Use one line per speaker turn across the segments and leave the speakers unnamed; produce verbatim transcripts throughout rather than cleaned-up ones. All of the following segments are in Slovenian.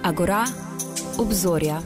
Agora, obzorja.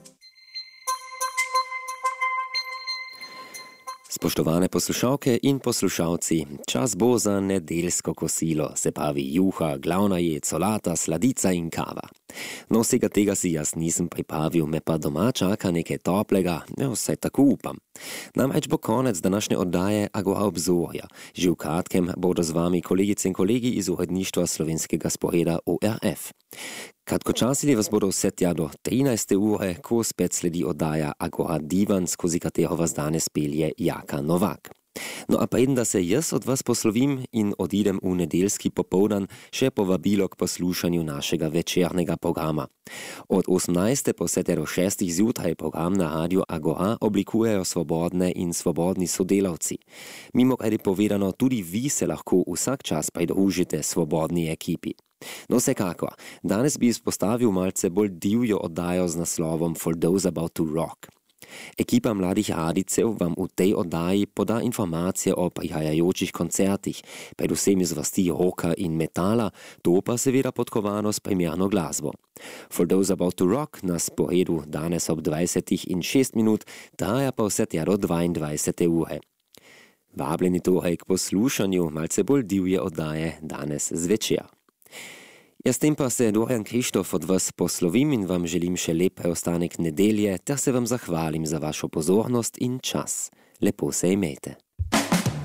Spoštovane poslušalke in poslušalci, čas bo za nedeljsko kosilo, se pravi juha, glavna jed, solata, sladica in kava. No, vsega tega si jaz nisem pripravil, me pa doma čaka nekaj toplega, no, vsaj tako upam. Namreč bo konec današnje oddaje Agora obzorja. Že v kratkem bodo z vami kolegice in kolegi iz uredništva slovenskega sporeda O R F. Kratkočasili vas bodo vse tja do trinajste ure, ko spet sledi oddaja Agora divan, skozi katero vas danes pelje Jaka Novak. No, a preden da se jaz od vas poslovim in odidem v nedeljski popoldan, še povabilo k poslušanju našega večernega programa. Od osemnajste pa vse do šestih zjutraj program na Radiu Agora oblikujejo svobodne in svobodni sodelavci. Mimogrede povedano, tudi vi se lahko vsak čas pridružite svobodni ekipi. No, vsekakor, danes bi izpostavil malce bolj divjo oddajo z naslovom For Those About to Rock. Ekipa mladih radijcev vam v tej oddaji poda informacije o prihajajočih koncertih, predvsem iz vrsti rocka in metala, to pa seveda podkovano s primerno glasbo. For Those About to Rock na sporedu danes ob dvajsetih in šest minut, traja pa vse tja do dvaindvajsete ure. Vabljeni torej k poslušanju malce bolj divje oddaje danes zvečer. Jaz tem pa se Dorian Krištof od vas poslovim in vam želim še lep preostanek nedelje ter se vam zahvalim za vašo pozornost in čas. Lepo se imejte.